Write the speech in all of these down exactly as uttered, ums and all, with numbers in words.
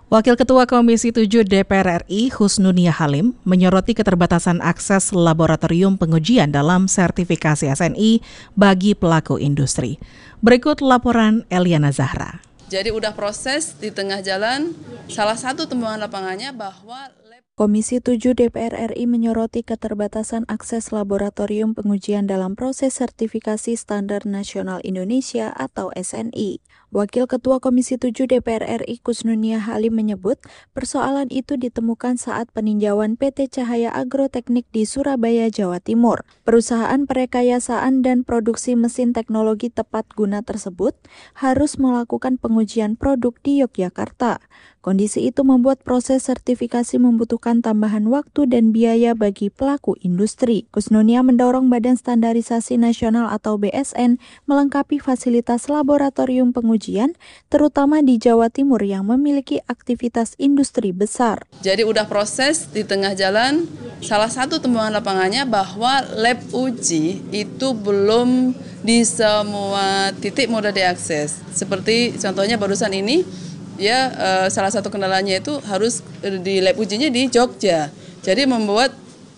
Wakil Ketua Komisi tujuh D P R R I Husnunia Halim menyoroti keterbatasan akses laboratorium pengujian dalam sertifikasi S N I bagi pelaku industri. Berikut laporan Eliana Zahra. Jadi udah proses di tengah jalan, salah satu temuan lapangannya bahwa Komisi tujuh D P R R I menyoroti keterbatasan akses laboratorium pengujian dalam proses sertifikasi standar nasional Indonesia atau S N I. Wakil Ketua Komisi tujuh D P R R I Husnunia Halim menyebut persoalan itu ditemukan saat peninjauan P T Cahaya Agroteknik di Surabaya, Jawa Timur. Perusahaan perekayasaan dan produksi mesin teknologi tepat guna tersebut harus melakukan pengujian produk di Yogyakarta. Kondisi itu membuat proses sertifikasi membutuhkan tambahan waktu dan biaya bagi pelaku industri. Husnunia mendorong Badan Standarisasi Nasional atau B S N melengkapi fasilitas laboratorium pengujian, terutama di Jawa Timur yang memiliki aktivitas industri besar. Jadi udah proses di tengah jalan, salah satu temuan lapangannya bahwa lab uji itu belum di semua titik mudah diakses. Seperti contohnya barusan ini, ya uh, salah satu kendalanya itu harus di lab ujinya di Jogja. Jadi membuat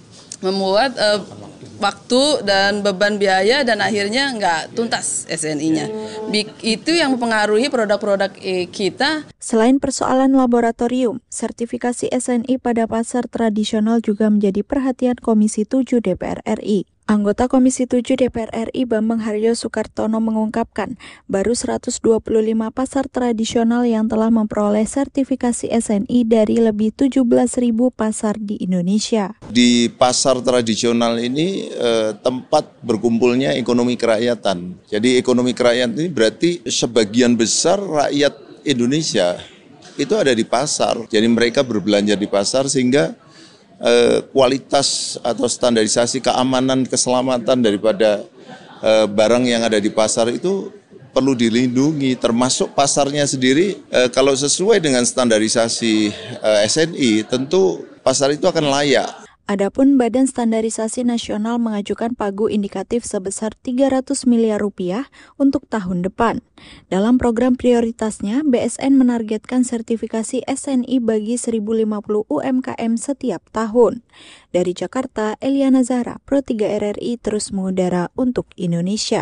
membuat uh, waktu dan beban biaya dan akhirnya nggak tuntas S N I-nya. Itu yang mempengaruhi produk-produk kita. Selain persoalan laboratorium, sertifikasi S N I pada pasar tradisional juga menjadi perhatian Komisi tujuh D P R R I. Anggota Komisi tujuh D P R R I Bambang Haryo Soekartono mengungkapkan, baru seratus dua puluh lima pasar tradisional yang telah memperoleh sertifikasi S N I dari lebih tujuh belas ribu pasar di Indonesia. Di pasar tradisional ini eh, tempat berkumpulnya ekonomi kerakyatan. Jadi ekonomi kerakyatan ini berarti sebagian besar rakyat Indonesia itu ada di pasar. Jadi mereka berbelanja di pasar sehingga Eh, kualitas atau standarisasi keamanan, keselamatan daripada eh, barang yang ada di pasar itu perlu dilindungi, termasuk pasarnya sendiri. Eh, kalau sesuai dengan standarisasi eh, S N I, tentu pasar itu akan layak. Adapun Badan Standarisasi Nasional mengajukan pagu indikatif sebesar tiga ratus miliar rupiah untuk tahun depan. Dalam program prioritasnya, B S N menargetkan sertifikasi S N I bagi seribu lima puluh U M K M setiap tahun. Dari Jakarta, Eliana Zahra, Pro tiga R R I terus mengudara untuk Indonesia.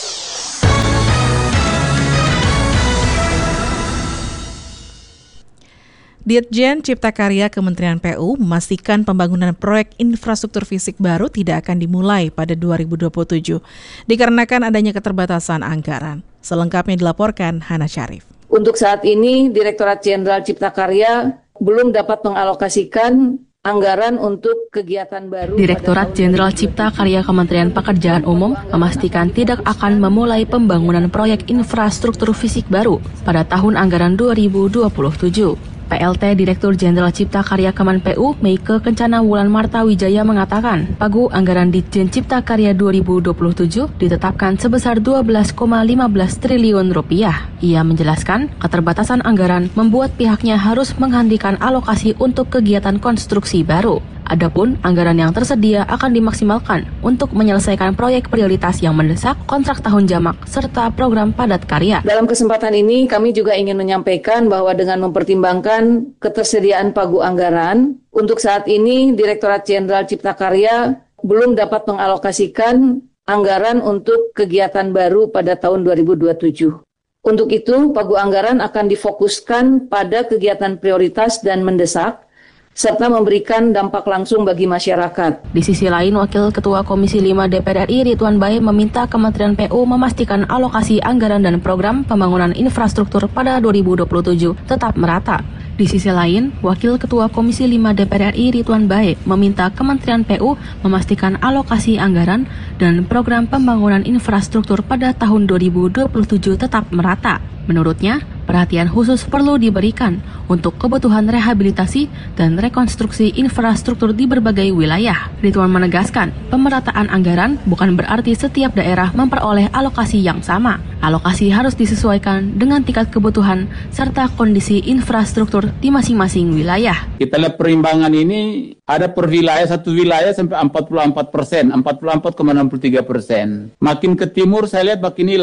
Ditjen Cipta Karya Kementerian P U memastikan pembangunan proyek infrastruktur fisik baru tidak akan dimulai pada dua ribu dua puluh tujuh dikarenakan adanya keterbatasan anggaran. Selengkapnya dilaporkan Hana Syarif. Untuk saat ini, Direktorat Jenderal Cipta Karya belum dapat mengalokasikan anggaran untuk kegiatan baru. Direktorat Jenderal Cipta Karya Kementerian Pekerjaan Umum memastikan tidak akan memulai pembangunan proyek infrastruktur fisik baru pada tahun anggaran dua ribu dua puluh tujuh. P L T Direktur Jenderal Cipta Karya Kemen P U, Meike Kencana Wulan Marta Wijaya mengatakan, pagu anggaran Ditjen Cipta Karya dua ribu dua puluh tujuh ditetapkan sebesar dua belas koma lima belas triliun rupiah. Ia menjelaskan, keterbatasan anggaran membuat pihaknya harus menghentikan alokasi untuk kegiatan konstruksi baru. Adapun anggaran yang tersedia akan dimaksimalkan untuk menyelesaikan proyek prioritas yang mendesak, kontrak tahun jamak, serta program padat karya. Dalam kesempatan ini kami juga ingin menyampaikan bahwa dengan mempertimbangkan ketersediaan pagu anggaran, untuk saat ini Direktorat Jenderal Cipta Karya belum dapat mengalokasikan anggaran untuk kegiatan baru pada tahun dua ribu dua puluh tujuh. Untuk itu, pagu anggaran akan difokuskan pada kegiatan prioritas dan mendesak, serta memberikan dampak langsung bagi masyarakat. Di sisi lain, Wakil Ketua Komisi lima D P R R I Ridwan Bae meminta Kementerian P U memastikan alokasi anggaran dan program pembangunan infrastruktur pada dua ribu dua puluh tujuh tetap merata. Di sisi lain, Wakil Ketua Komisi lima D P R R I Ridwan Bae meminta Kementerian P U memastikan alokasi anggaran dan program pembangunan infrastruktur pada tahun dua ribu dua puluh tujuh tetap merata. Menurutnya, perhatian khusus perlu diberikan untuk kebutuhan rehabilitasi dan rekonstruksi infrastruktur di berbagai wilayah. Ridwan menegaskan, pemerataan anggaran bukan berarti setiap daerah memperoleh alokasi yang sama. Alokasi harus disesuaikan dengan tingkat kebutuhan serta kondisi infrastruktur di masing-masing wilayah. Kita lihat perimbangan ini ada per wilayah, satu wilayah sampai empat puluh empat persen, empat puluh empat koma enam puluh tiga persen. Makin ke timur saya lihat makin hilang.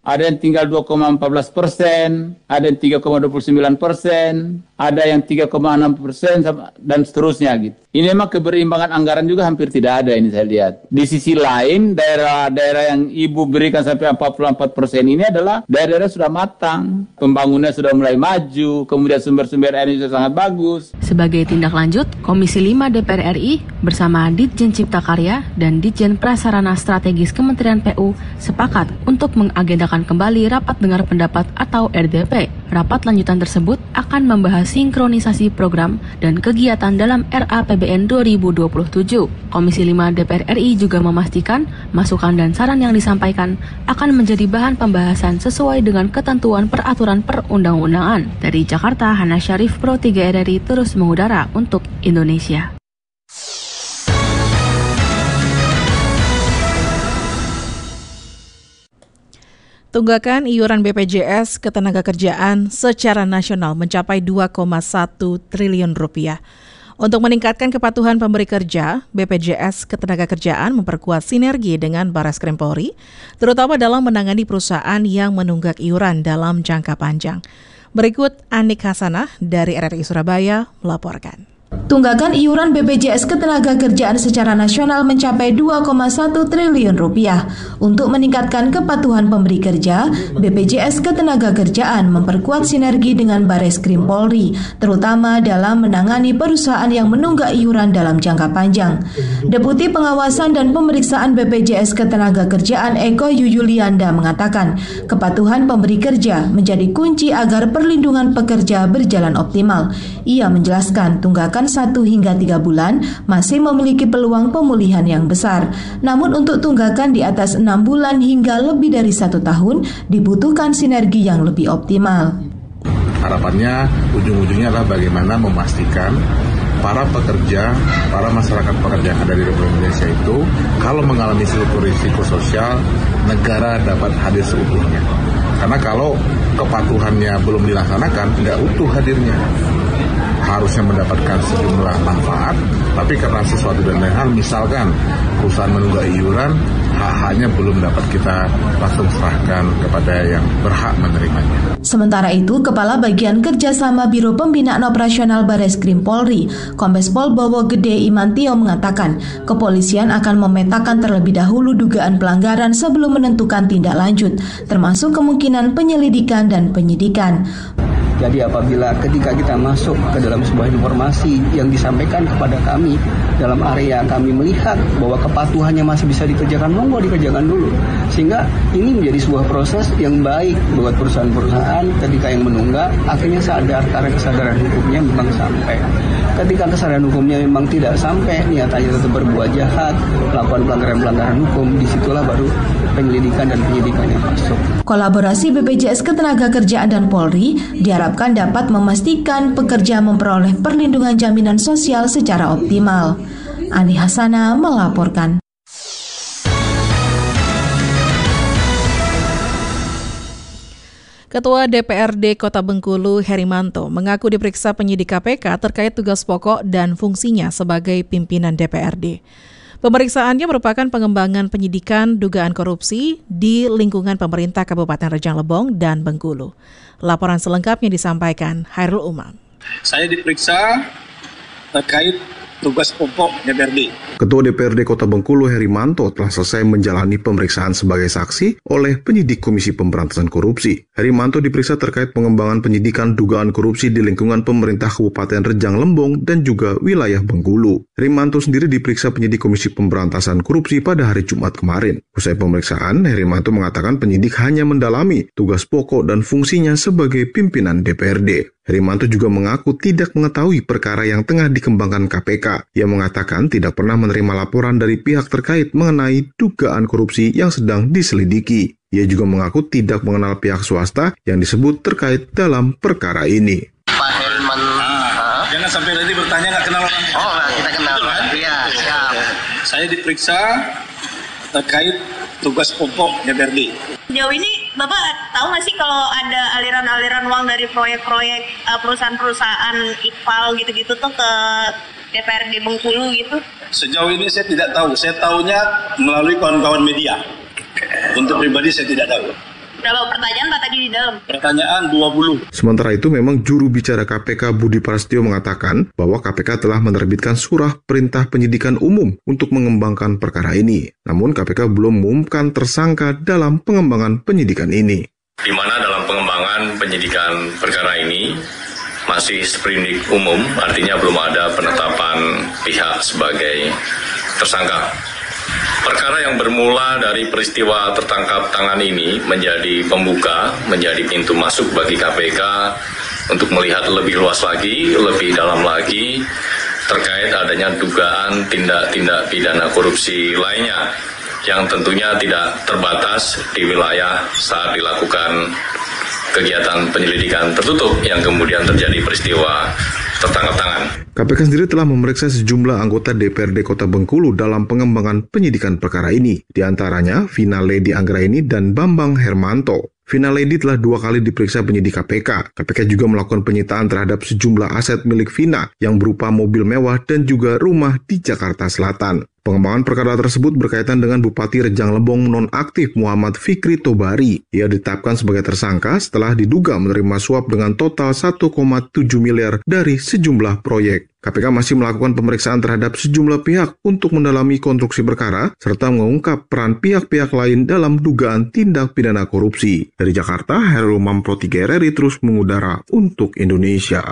ada yang tinggal dua koma empat belas persen, ada yang tiga koma dua puluh sembilan persen, ada yang tiga koma enam persen, dan seterusnya gitu. Ini memang keberimbangan anggaran juga hampir tidak ada ini saya lihat. Di sisi lain, daerah-daerah yang Ibu berikan sampai empat puluh empat persen ini adalah daerah-daerah sudah matang, pembangunannya sudah mulai maju, kemudian sumber-sumber airnya sudah sangat bagus. Sebagai tindak lanjut, Komisi lima D P R R I bersama Ditjen Cipta Karya dan Ditjen Prasarana Strategis Kementerian P U sepakat untuk mengagendakan kembali rapat dengar pendapat atau R D P. Rapat lanjutan tersebut akan membahas sinkronisasi program dan kegiatan dalam R A P B N dua ribu dua puluh tujuh. Komisi lima D P R R I juga memastikan masukan dan saran yang disampaikan akan menjadi bahan pembahasan sesuai dengan ketentuan peraturan perundang-undangan. Dari Jakarta, Hana Syarif, Pro tiga R R I terus mengudara untuk Indonesia. Tunggakan iuran B P J S Ketenagakerjaan secara nasional mencapai dua koma satu triliun rupiah. Untuk meningkatkan kepatuhan pemberi kerja, B P J S Ketenagakerjaan memperkuat sinergi dengan Barreskrim Polri, terutama dalam menangani perusahaan yang menunggak iuran dalam jangka panjang. Berikut Anik Hasanah dari R R I Surabaya melaporkan. Tunggakan iuran B P J S Ketenagakerjaan secara nasional mencapai dua koma satu triliun rupiah. Untuk meningkatkan kepatuhan pemberi kerja, B P J S Ketenagakerjaan memperkuat sinergi dengan Barreskrim Polri, terutama dalam menangani perusahaan yang menunggak iuran dalam jangka panjang. Deputi Pengawasan dan Pemeriksaan B P J S Ketenagakerjaan Eko Yuyulianda mengatakan, kepatuhan pemberi kerja menjadi kunci agar perlindungan pekerja berjalan optimal. Ia menjelaskan tunggakan satu hingga tiga bulan masih memiliki peluang pemulihan yang besar. Namun untuk tunggakan di atas enam bulan hingga lebih dari satu tahun dibutuhkan sinergi yang lebih optimal. Harapannya ujung-ujungnya adalah bagaimana memastikan para pekerja, para masyarakat pekerja yang ada di Republik Indonesia itu kalau mengalami suatu risiko sosial, negara dapat hadir seutuhnya. Karena kalau kepatuhannya belum dilaksanakan, tidak utuh hadirnya. Harusnya mendapatkan sejumlah manfaat, tapi karena sesuatu dan lain hal, misalkan perusahaan menunggak iuran, hak-haknya belum dapat kita langsung serahkan kepada yang berhak menerimanya. Sementara itu, Kepala Bagian Kerjasama Biro Pembinaan Operasional Barreskrim Polri, Kombes Pol Bowo Gede Imantio mengatakan, kepolisian akan memetakan terlebih dahulu dugaan pelanggaran sebelum menentukan tindak lanjut, termasuk kemungkinan penyelidikan dan penyidikan. Jadi apabila ketika kita masuk ke dalam sebuah informasi yang disampaikan kepada kami dalam area kami melihat bahwa kepatuhannya masih bisa dikerjakan, monggo dikerjakan dulu. Sehingga ini menjadi sebuah proses yang baik buat perusahaan-perusahaan ketika yang menunggak akhirnya sadar karena kesadaran hukumnya memang sampai. Ketika kesadaran hukumnya memang tidak sampai, niatannya tetap berbuat jahat, melakukan pelanggaran-pelanggaran hukum, disitulah baru penyelidikan dan penyidikan yang masuk. Kolaborasi B P J S Ketenagakerjaan dan Polri diharapkan dapat memastikan pekerja memperoleh perlindungan jaminan sosial secara optimal. Ani Hasana melaporkan. Ketua D P R D Kota Bengkulu, Herimanto, mengaku diperiksa penyidik K P K terkait tugas pokok dan fungsinya sebagai pimpinan D P R D. Pemeriksaannya merupakan pengembangan penyidikan dugaan korupsi di lingkungan pemerintah Kabupaten Rejang Lebong dan Bengkulu. Laporan selengkapnya disampaikan Hairul Umam. Saya diperiksa terkait tugas pokok D P R D. Ketua D P R D Kota Bengkulu, Herimanto, telah selesai menjalani pemeriksaan sebagai saksi oleh penyidik Komisi Pemberantasan Korupsi. Herimanto diperiksa terkait pengembangan penyidikan dugaan korupsi di lingkungan pemerintah Kabupaten Rejang Lebong dan juga wilayah Bengkulu. Herimanto sendiri diperiksa penyidik Komisi Pemberantasan Korupsi pada hari Jumat kemarin. Usai pemeriksaan, Herimanto mengatakan penyidik hanya mendalami tugas pokok dan fungsinya sebagai pimpinan D P R D. Herimanto juga mengaku tidak mengetahui perkara yang tengah dikembangkan K P K. Ia mengatakan tidak pernah menerima laporan dari pihak terkait mengenai dugaan korupsi yang sedang diselidiki. Ia juga mengaku tidak mengenal pihak swasta yang disebut terkait dalam perkara ini. Pak Herman, ah, jangan sampai nanti bertanya nggak kenal. Oh, nah, kita kenal. Iya, siap. Saya diperiksa terkait tugas pokok D P R D. Sejauh ini Bapak tahu nggak sih kalau ada aliran-aliran uang dari proyek-proyek uh, perusahaan-perusahaan I K P A L gitu-gitu tuh ke D P R D Bengkulu gitu? Sejauh ini saya tidak tahu. Saya tahunya melalui kawan-kawan media. Untuk pribadi saya tidak tahu. Berapa pertanyaan Pak tadi di dalam? Pertanyaan dua puluh. Sementara itu memang juru bicara K P K Budi Prasetyo mengatakan bahwa K P K telah menerbitkan surah perintah penyidikan umum untuk mengembangkan perkara ini. Namun K P K belum mengumumkan tersangka dalam pengembangan penyidikan ini. Di mana dalam pengembangan penyidikan perkara ini masih sprindik umum, artinya belum ada penetapan pihak sebagai tersangka. Perkara yang bermula dari peristiwa tertangkap tangan ini menjadi pembuka, menjadi pintu masuk bagi K P K untuk melihat lebih luas lagi, lebih dalam lagi terkait adanya dugaan tindak-tindak pidana korupsi lainnya yang tentunya tidak terbatas di wilayah saat dilakukan kegiatan penyelidikan tertutup yang kemudian terjadi peristiwa tertangkap tangan. K P K sendiri telah memeriksa sejumlah anggota D P R D Kota Bengkulu dalam pengembangan penyidikan perkara ini. Di antaranya Vina Lady Anggraini dan Bambang Hermanto. Vina Lady telah dua kali diperiksa penyidik K P K. K P K juga melakukan penyitaan terhadap sejumlah aset milik Vina yang berupa mobil mewah dan juga rumah di Jakarta Selatan. Pengembangan perkara tersebut berkaitan dengan Bupati Rejang Lebong nonaktif Muhammad Fikri Tobari. Ia ditetapkan sebagai tersangka setelah diduga menerima suap dengan total satu koma tujuh miliar dari sejumlah proyek. K P K masih melakukan pemeriksaan terhadap sejumlah pihak untuk mendalami konstruksi perkara serta mengungkap peran pihak-pihak lain dalam dugaan tindak pidana korupsi. Dari Jakarta, Herul Mampo tiga R R I terus mengudara untuk Indonesia.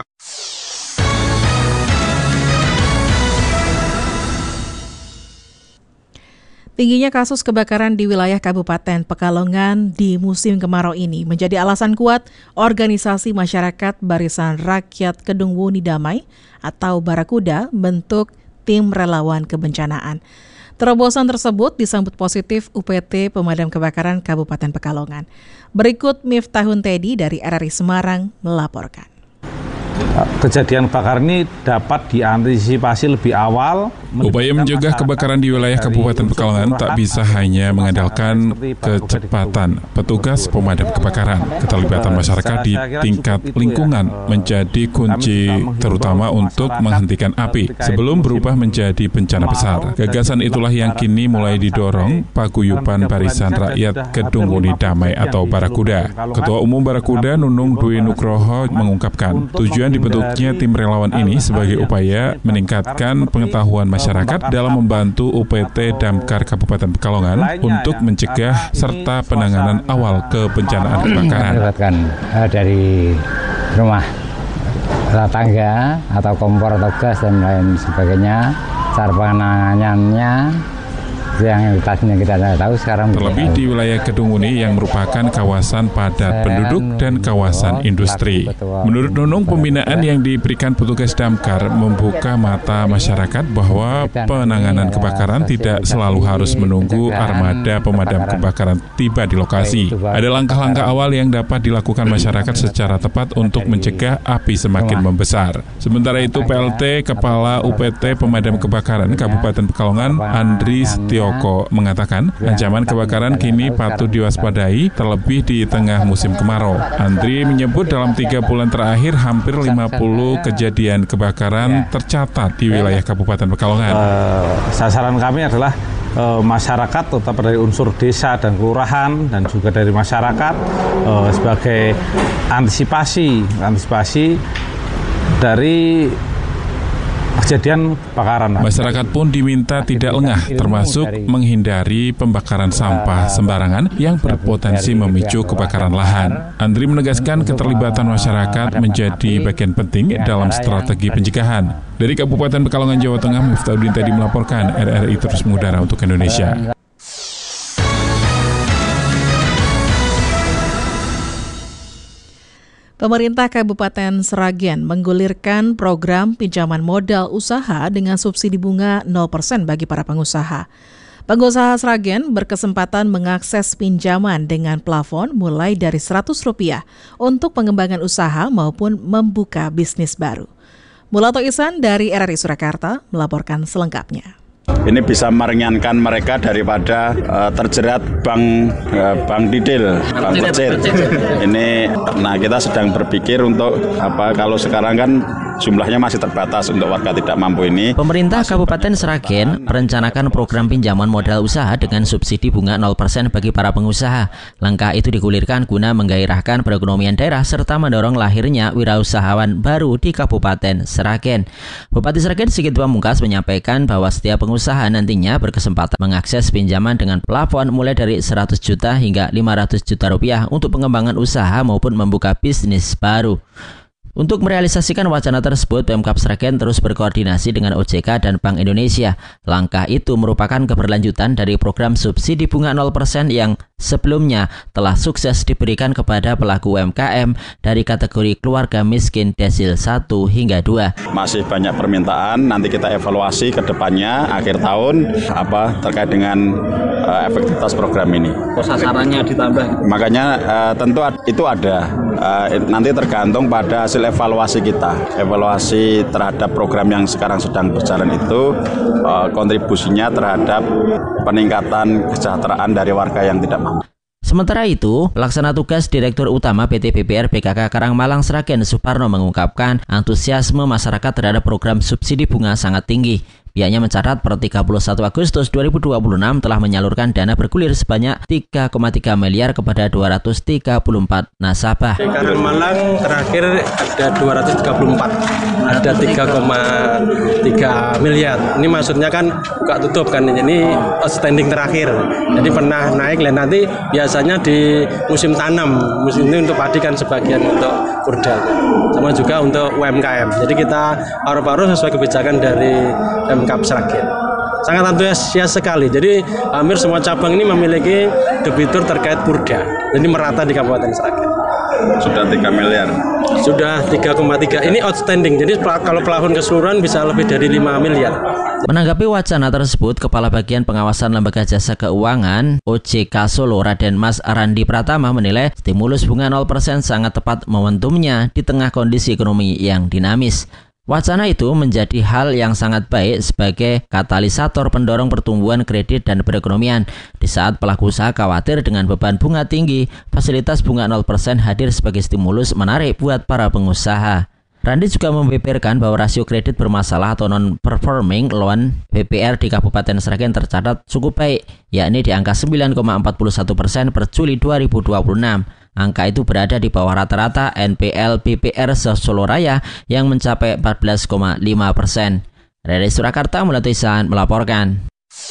Tingginya kasus kebakaran di wilayah Kabupaten Pekalongan di musim kemarau ini menjadi alasan kuat organisasi masyarakat Barisan Rakyat Kedung Wuni Damai atau Barakuda bentuk tim relawan kebencanaan. Terobosan tersebut disambut positif U P T Pemadam Kebakaran Kabupaten Pekalongan. Berikut Miftahun Teddy dari R R I Semarang melaporkan. Kejadian kebakaran ini dapat diantisipasi lebih awal. Upaya mencegah kebakaran di wilayah Kabupaten Pekalongan tak bisa hanya mengandalkan kecepatan petugas pemadam kebakaran. Keterlibatan masyarakat di tingkat lingkungan menjadi kunci terutama untuk menghentikan api sebelum berubah menjadi bencana besar. Gagasan itulah yang kini mulai didorong Paguyuban Barisan Rakyat Kedung Wuni Damai atau Barakuda. Ketua Umum Barakuda Nunung Dwi Nugroho mengungkapkan tujuan dibentuknya tim relawan ini sebagai upaya meningkatkan pengetahuan masyarakat dalam membantu U P T Damkar Kabupaten Pekalongan untuk mencegah serta penanganan awal kebencanaan kebakaran. Dari rumah tangga atau kompor atau gas dan lain sebagainya, cara penanganannya yang tadinya kita tidak tahu sekarang. Terlebih di wilayah Kedung Wuni yang merupakan kawasan padat penduduk dan kawasan industri. Menurut Nunung, pembinaan yang diberikan petugas damkar membuka mata masyarakat bahwa penanganan kebakaran tidak selalu harus menunggu armada pemadam kebakaran tiba di lokasi. Ada langkah-langkah awal yang dapat dilakukan masyarakat secara tepat untuk mencegah api semakin membesar. Sementara itu, P L T Kepala U P T Pemadam Kebakaran Kabupaten Pekalongan, Andri Setio Joko mengatakan ancaman kebakaran kini patut diwaspadai terlebih di tengah musim kemarau. Andri menyebut dalam tiga bulan terakhir hampir lima puluh kejadian kebakaran tercatat di wilayah Kabupaten Pekalongan. Uh, sasaran kami adalah uh, masyarakat, terutama dari unsur desa dan kelurahan dan juga dari masyarakat uh, sebagai antisipasi antisipasi dari kejadian kebakaran. Masyarakat pun diminta tidak lengah, termasuk menghindari pembakaran sampah sembarangan yang berpotensi memicu kebakaran lahan. Andri menegaskan keterlibatan masyarakat menjadi bagian penting dalam strategi pencegahan. Dari Kabupaten Pekalongan, Jawa Tengah, Miftahun Teddy melaporkan. R R I terus mengudara untuk Indonesia. Pemerintah Kabupaten Sragen menggulirkan program pinjaman modal usaha dengan subsidi bunga nol persen bagi para pengusaha. Pengusaha Sragen berkesempatan mengakses pinjaman dengan plafon mulai dari seratus rupiah untuk pengembangan usaha maupun membuka bisnis baru. Mulato Ihsan dari R R I Surakarta melaporkan selengkapnya. Ini bisa meringankan mereka daripada uh, terjerat bank uh, bank didil, bank kecil. Ini, nah kita sedang berpikir untuk apa? Kalau sekarang kan jumlahnya masih terbatas untuk warga tidak mampu ini. Pemerintah Kabupaten Sragen merencanakan program pinjaman modal usaha dengan subsidi bunga nol persen bagi para pengusaha. Langkah itu digulirkan guna menggairahkan perekonomian daerah serta mendorong lahirnya wirausahawan baru di Kabupaten Sragen. Bupati Sragen Sigit Pamungkas menyampaikan bahwa setiap pengusaha nantinya berkesempatan mengakses pinjaman dengan plafon mulai dari seratus juta hingga lima ratus juta rupiah untuk pengembangan usaha maupun membuka bisnis baru. Untuk merealisasikan wacana tersebut, Pemkab Sragen terus berkoordinasi dengan O J K dan Bank Indonesia. Langkah itu merupakan keberlanjutan dari program subsidi bunga nol persen yang sebelumnya telah sukses diberikan kepada pelaku U M K M dari kategori keluarga miskin desil satu hingga dua. Masih banyak permintaan, nanti kita evaluasi ke depannya akhir tahun apa terkait dengan uh, efektivitas program ini. Sasarannya ditambah. Makanya uh, tentu itu ada. Uh, nanti tergantung pada hasil evaluasi kita, evaluasi terhadap program yang sekarang sedang berjalan itu uh, kontribusinya terhadap peningkatan kesejahteraan dari warga yang tidak mampu. Sementara itu, pelaksana tugas Direktur Utama P T B P R B K K Karangmalang Sragen Suparno mengungkapkan antusiasme masyarakat terhadap program subsidi bunga sangat tinggi. Pihaknya mencatat per tiga puluh satu Agustus dua ribu dua puluh enam telah menyalurkan dana bergulir sebanyak tiga koma tiga miliar kepada dua ratus tiga puluh empat nasabah. Di Karangmalang terakhir ada dua ratus tiga puluh empat, ada tiga koma tiga miliar. Ini maksudnya kan buka tutup kan, ini outstanding terakhir. Jadi pernah naik, dan nanti biasanya di musim tanam, musim ini untuk padi kan sebagian untuk kurda, sama juga untuk U M K M. Jadi kita paruh-paruh sesuai kebijakan dari Pemkab Sragen. Sangat antusias sekali. Jadi hampir semua cabang ini memiliki debitur terkait Purda. Jadi merata di Kabupaten Sragen. Sudah tiga miliar. Sudah tiga koma tiga. Ini outstanding. Jadi kalau plafon keseluruhan bisa lebih dari lima miliar. Menanggapi wacana tersebut, Kepala Bagian Pengawasan Lembaga Jasa Keuangan O J K Solo Raden Mas Arandi Pratama menilai stimulus bunga nol persen sangat tepat momentumnya di tengah kondisi ekonomi yang dinamis. Wacana itu menjadi hal yang sangat baik sebagai katalisator pendorong pertumbuhan kredit dan perekonomian. Di saat pelaku usaha khawatir dengan beban bunga tinggi, fasilitas bunga nol persen hadir sebagai stimulus menarik buat para pengusaha. Randi juga membeberkan bahwa rasio kredit bermasalah atau non-performing loan B P R di Kabupaten Sragen tercatat cukup baik, yakni di angka sembilan koma empat satu persen per Juli dua ribu dua puluh enam. Angka itu berada di bawah rata-rata N P L B P R se-Solo Raya yang mencapai empat belas koma lima persen. Dari Surakarta, Mulai Tuisan melaporkan.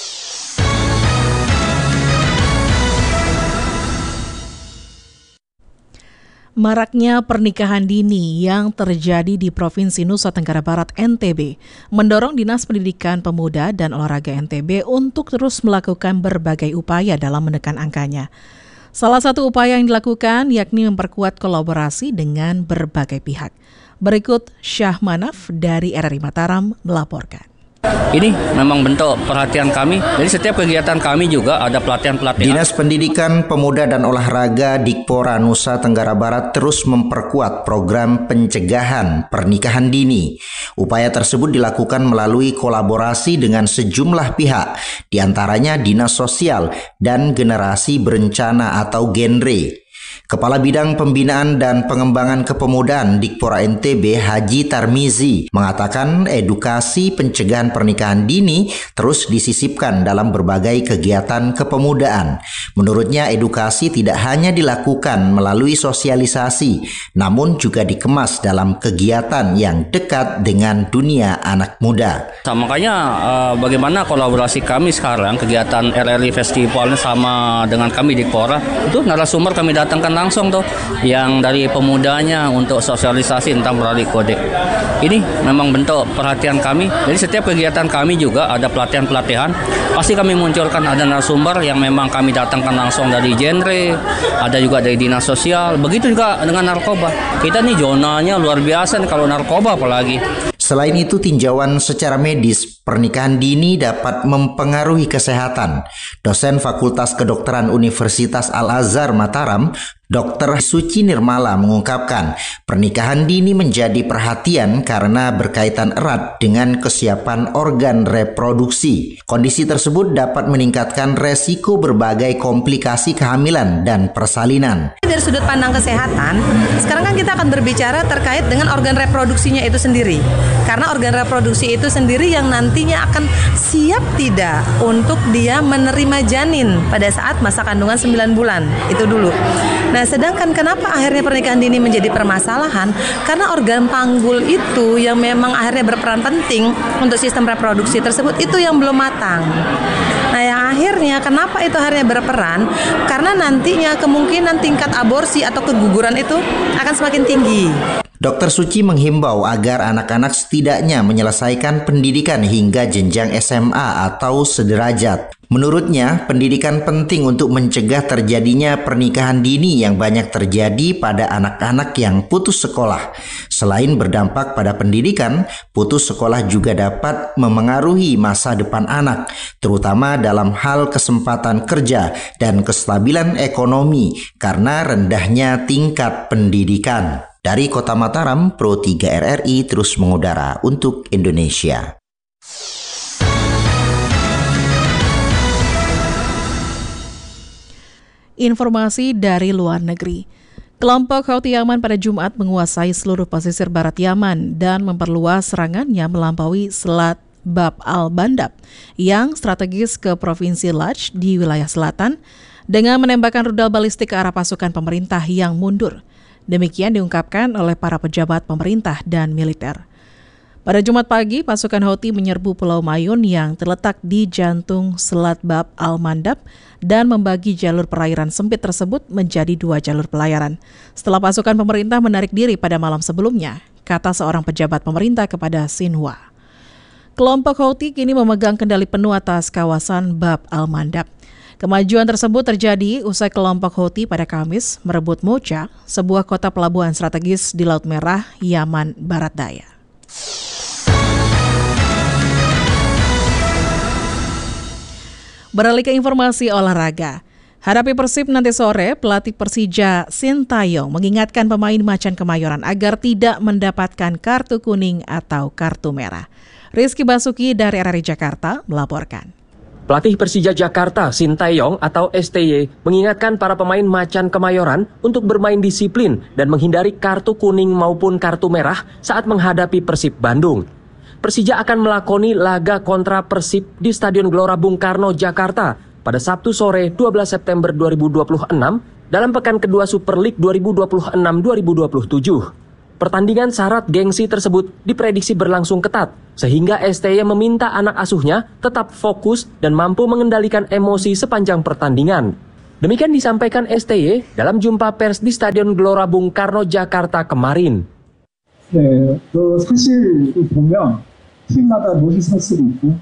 Maraknya pernikahan dini yang terjadi di Provinsi Nusa Tenggara Barat N T B mendorong Dinas Pendidikan Pemuda dan Olahraga N T B untuk terus melakukan berbagai upaya dalam menekan angkanya. Salah satu upaya yang dilakukan yakni memperkuat kolaborasi dengan berbagai pihak. Berikut Syah Manaf dari R R I Mataram melaporkan. Ini memang bentuk perhatian kami. Jadi setiap kegiatan kami juga ada pelatihan-pelatihan. Dinas Pendidikan Pemuda dan Olahraga Dikpora Nusa Tenggara Barat terus memperkuat program pencegahan pernikahan dini. Upaya tersebut dilakukan melalui kolaborasi dengan sejumlah pihak, diantaranya Dinas Sosial dan Generasi Berencana atau Genre. Kepala Bidang Pembinaan dan Pengembangan Kepemudaan Dikpora N T B Haji Tarmizi mengatakan edukasi pencegahan pernikahan dini terus disisipkan dalam berbagai kegiatan kepemudaan. Menurutnya edukasi tidak hanya dilakukan melalui sosialisasi, namun juga dikemas dalam kegiatan yang dekat dengan dunia anak muda. Nah, makanya uh, bagaimana kolaborasi kami sekarang, kegiatan R R I Festival sama dengan kami Dikpora, itu narasumber kami datangkan langsung tuh yang dari pemudanya untuk sosialisasi tentang melalui kode. Ini memang bentuk perhatian kami. Jadi setiap kegiatan kami juga ada pelatihan-pelatihan. Pasti kami munculkan ada narasumber yang memang kami datangkan langsung dari genre, ada juga dari dinas sosial. Begitu juga dengan narkoba. Kita nih zonanya luar biasa nih kalau narkoba apalagi. Selain itu, tinjauan secara medis pernikahan dini dapat mempengaruhi kesehatan. Dosen Fakultas Kedokteran Universitas Al-Azhar Mataram, Dokter Suci Nirmala mengungkapkan pernikahan dini menjadi perhatian karena berkaitan erat dengan kesiapan organ reproduksi. Kondisi tersebut dapat meningkatkan resiko berbagai komplikasi kehamilan dan persalinan. Dari sudut pandang kesehatan, sekarang kan kita akan berbicara terkait dengan organ reproduksinya itu sendiri. Karena organ reproduksi itu sendiri yang nantinya akan siap tidak untuk dia menerima janin pada saat masa kandungan sembilan bulan. Itu dulu. Nah, sedangkan kenapa akhirnya pernikahan dini menjadi permasalahan? Karena organ panggul itu yang memang akhirnya berperan penting untuk sistem reproduksi tersebut itu yang belum matang. Nah, yang akhirnya kenapa itu akhirnya berperan? Karena nantinya kemungkinan tingkat aborsi atau keguguran itu akan semakin tinggi. Dokter Suci menghimbau agar anak-anak setidaknya menyelesaikan pendidikan hingga jenjang S M A atau sederajat. Menurutnya, pendidikan penting untuk mencegah terjadinya pernikahan dini yang banyak terjadi pada anak-anak yang putus sekolah. Selain berdampak pada pendidikan, putus sekolah juga dapat memengaruhi masa depan anak, terutama dalam hal kesempatan kerja dan kestabilan ekonomi karena rendahnya tingkat pendidikan. Dari Kota Mataram, Pro tiga R R I terus mengudara untuk Indonesia. Informasi dari luar negeri. Kelompok Houthi Yaman pada Jumat menguasai seluruh pesisir barat Yaman dan memperluas serangannya melampaui Selat Bab al-Mandab yang strategis ke Provinsi Laj di wilayah selatan dengan menembakkan rudal balistik ke arah pasukan pemerintah yang mundur. Demikian diungkapkan oleh para pejabat pemerintah dan militer. Pada Jumat pagi, pasukan Houthi menyerbu Pulau Mayun yang terletak di jantung Selat Bab al-Mandab dan membagi jalur perairan sempit tersebut menjadi dua jalur pelayaran. Setelah pasukan pemerintah menarik diri pada malam sebelumnya, kata seorang pejabat pemerintah kepada Xinhua. Kelompok Houthi kini memegang kendali penuh atas kawasan Bab al-Mandab. Kemajuan tersebut terjadi usai kelompok Houthi pada Kamis merebut Mocha, sebuah kota pelabuhan strategis di Laut Merah, Yaman Barat Daya. Beralih ke informasi olahraga. Hadapi Persib nanti sore, pelatih Persija Sintayong mengingatkan pemain Macan Kemayoran agar tidak mendapatkan kartu kuning atau kartu merah. Rizky Basuki dari R R I Jakarta melaporkan. Pelatih Persija Jakarta, Sintayong atau S T Y, mengingatkan para pemain Macan Kemayoran untuk bermain disiplin dan menghindari kartu kuning maupun kartu merah saat menghadapi Persib Bandung. Persija akan melakoni laga kontra Persib di Stadion Gelora Bung Karno, Jakarta pada Sabtu sore dua belas September dua ribu dua puluh enam dalam pekan kedua Super League dua ribu dua puluh enam dua ribu dua puluh tujuh. Pertandingan syarat gengsi tersebut diprediksi berlangsung ketat, sehingga S T Y meminta anak asuhnya tetap fokus dan mampu mengendalikan emosi sepanjang pertandingan. Demikian disampaikan S T Y dalam jumpa pers di Stadion Gelora Bung Karno, Jakarta kemarin. 네, 그 사실 보면 팀마다 모시 선수도 있고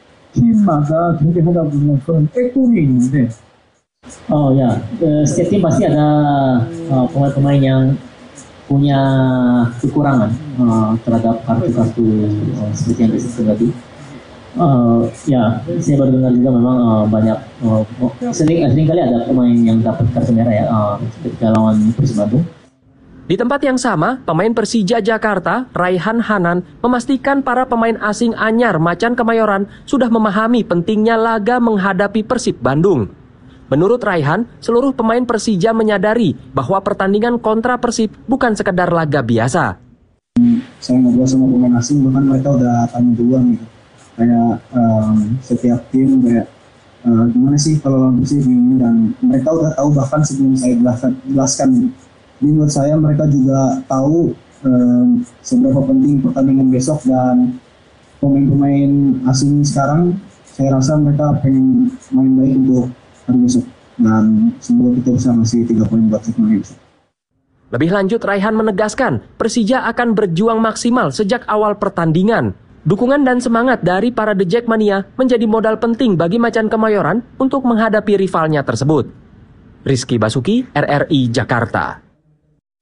팀마다 경기하다 보면 그런 애골이 있는데. Oh ya, setiap tim pasti ada uh, pemain-pemain yang punya kekurangan uh, terhadap kartu-kartu uh, seperti yang disebut tadi. Uh, ya, saya baru dengar juga memang uh, banyak uh, sering sering kali ada pemain yang dapat kartu merah ya uh, ketika lawan Persib Bandung. Di tempat yang sama, pemain Persija Jakarta, Raihan Hanan, memastikan para pemain asing anyar Macan Kemayoran sudah memahami pentingnya laga menghadapi Persib Bandung. Menurut Raihan, seluruh pemain Persija menyadari bahwa pertandingan kontra Persib bukan sekedar laga biasa. Saya ngobrol sama pemain asing, bahkan mereka udah tanya duluan gitu. Kayak um, setiap tim kayak uh, gimana sih kalau lawan Persib ini, dan mereka udah tahu bahkan sebelum saya jelaskan. jelaskan. Menurut saya mereka juga tahu um, seberapa penting pertandingan besok, dan pemain-pemain asing sekarang saya rasa mereka pengen main baik untuk besok, dan semoga kita bisa ngasih tiga poin buat semuanya besok. Lebih lanjut, Raihan menegaskan Persija akan berjuang maksimal sejak awal pertandingan. Dukungan dan semangat dari para The Jackmania menjadi modal penting bagi Macan Kemayoran untuk menghadapi rivalnya tersebut. Rizky Basuki, R R I Jakarta.